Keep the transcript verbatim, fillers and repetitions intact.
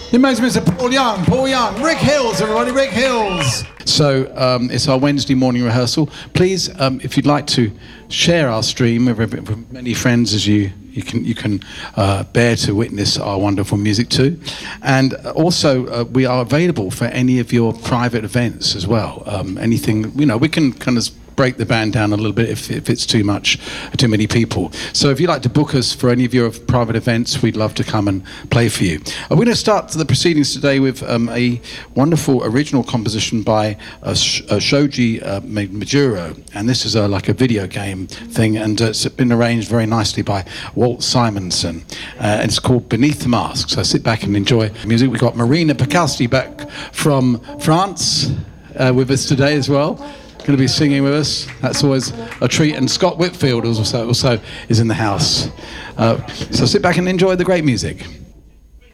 The amazing Mister Paul Young, Paul Young, Rick Hills, everybody, Rick Hills. So um, it's our Wednesday morning rehearsal. Please, um, if you'd like to share our stream with, with many friends as you you can you can uh, bear to witness our wonderful music too, and also uh, we are available for any of your private events as well. Um, anything, you know, we can kind of break the band down a little bit if, if it's too much, too many people. So if you'd like to book us for any of your private events, we'd love to come and play for you. Uh, we're going to start the proceedings today with um, a wonderful original composition by uh, Sh- uh, Shoji uh, Majuro, and this is a, like a video game thing, and uh, it's been arranged very nicely by Walt Simonson, uh, and it's called Beneath the Mask. So sit back and enjoy the music. We've got Marina Pekowski back from France uh, with us today as well. Going to be singing with us. That's always a treat. And Scott Whitfield also, also is in the house. Uh, so sit back and enjoy the great music.